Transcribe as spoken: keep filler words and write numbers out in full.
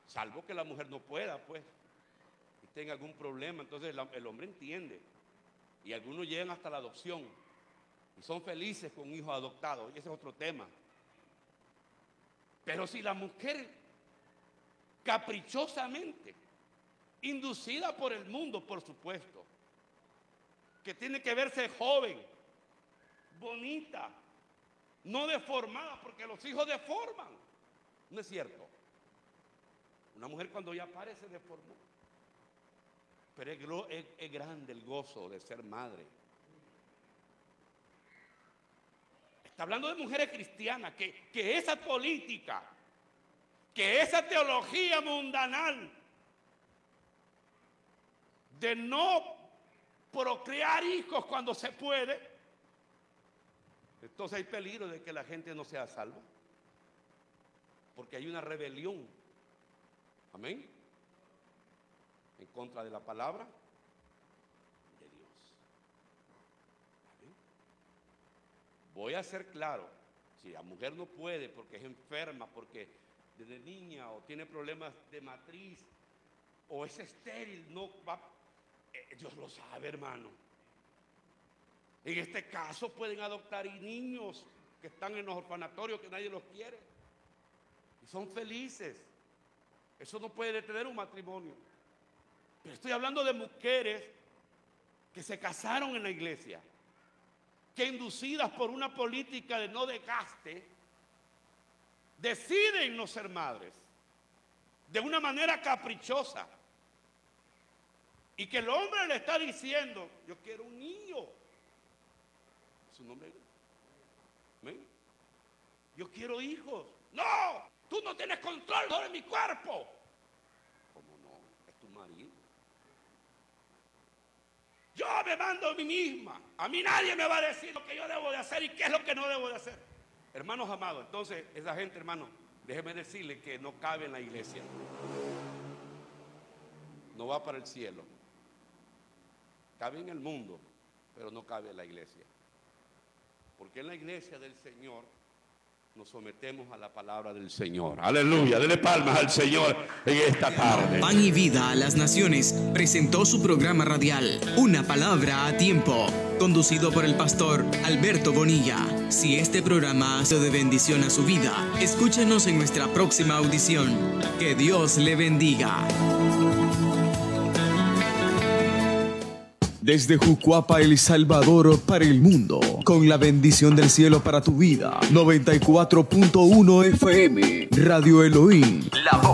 salvo que la mujer no pueda, pues, y tenga algún problema, entonces el, el hombre entiende. Y algunos llegan hasta la adopción y son felices con hijos adoptados, y ese es otro tema. Pero si la mujer caprichosamente, inducida por el mundo, por supuesto, que tiene que verse joven, bonita, no deformada, porque los hijos deforman, ¿no es cierto? Una mujer cuando ya pare se deformó, pero es, es, es grande el gozo de ser madre. Está hablando de mujeres cristianas, que, que esa política, que esa teología mundanal de no procrear hijos cuando se puede, entonces hay peligro de que la gente no sea salva, porque hay una rebelión, amén, en contra de la palabra de Dios. Amén. Voy a ser claro, si la mujer no puede porque es enferma, porque desde niña o tiene problemas de matriz o es estéril, no va, eh, Dios lo sabe, hermano. En este caso pueden adoptar niños que están en los orfanatorios, que nadie los quiere, y son felices. Eso no puede detener un matrimonio. Pero estoy hablando de mujeres que se casaron en la iglesia, que inducidas por una política de no desgaste, deciden no ser madres de una manera caprichosa, y que el hombre le está diciendo: yo quiero un niño. ¿Su nombre? ¿Amén? Yo quiero hijos. No, tú no tienes control sobre mi cuerpo. ¿Cómo no? Es tu marido. Yo me mando a mí misma. A mí nadie me va a decir lo que yo debo de hacer y qué es lo que no debo de hacer. Hermanos amados, entonces esa gente, hermano, déjeme decirle que no cabe en la iglesia. No va para el cielo. Cabe en el mundo, pero no cabe en la iglesia. Porque en la iglesia del Señor nos sometemos a la palabra del Señor. Aleluya, dele palmas al Señor en esta tarde. Pan y Vida a las Naciones presentó su programa radial, Una Palabra a Tiempo, conducido por el pastor Alberto Bonilla. Si este programa ha sido de bendición a su vida, escúchenos en nuestra próxima audición. Que Dios le bendiga. Desde Jucuapa, El Salvador, para el mundo, con la bendición del cielo para tu vida. noventa y cuatro punto uno F M, Radio Elohim. La voz